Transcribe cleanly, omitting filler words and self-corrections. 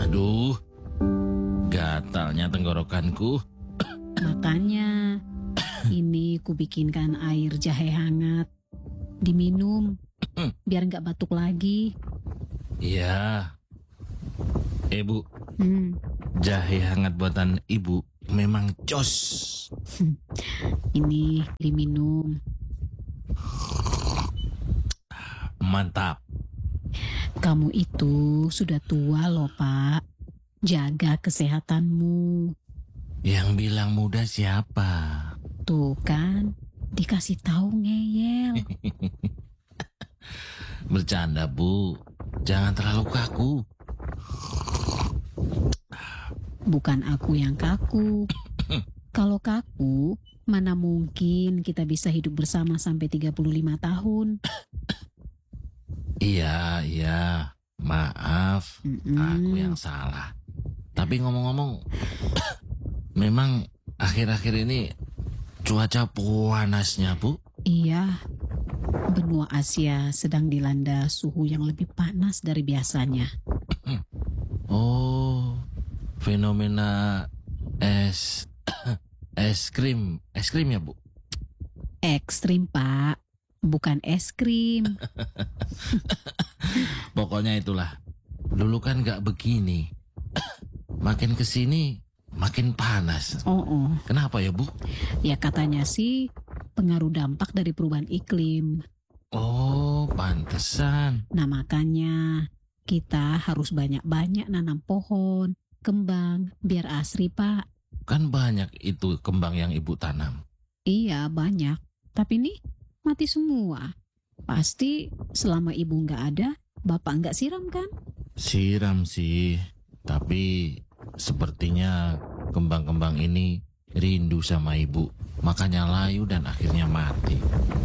Aduh, gatalnya tenggorokanku. Makanya ini ku bikinkan air jahe hangat. Diminum, biar nggak batuk lagi. Iya. Bu, Hmm, jahe hangat buatan ibu memang jos. ini diminum. Mantap. Kamu itu sudah tua loh, Pak. Jaga kesehatanmu. Yang bilang muda siapa? Tuh kan, dikasih tahu ngeyel. Bercanda, Bu. Jangan terlalu kaku. Bukan aku yang kaku. Kalau kaku, mana mungkin kita bisa hidup bersama sampai 35 tahun. Iya. Maaf, aku yang salah. Tapi ngomong-ngomong, memang akhir-akhir ini cuaca panasnya, Bu. Iya, benua Asia sedang dilanda suhu yang lebih panas dari biasanya. Oh, fenomena es krim ya, Bu. Ekstrim, Pak. Bukan es krim. Pokoknya itulah. Dulu kan gak begini. Makin kesini makin panas. Oh. Kenapa ya, Bu? Ya katanya sih pengaruh dampak dari perubahan iklim. Oh, pantesan. Nah makanya kita harus banyak-banyak nanam pohon, kembang, biar asri, Pak. Kan banyak itu kembang yang Ibu tanam. Iya banyak, tapi nih mati semua. Pasti selama ibu nggak ada, bapak nggak siram kan? Siram sih, tapi sepertinya kembang-kembang ini rindu sama Ibu. Makanya layu dan akhirnya mati.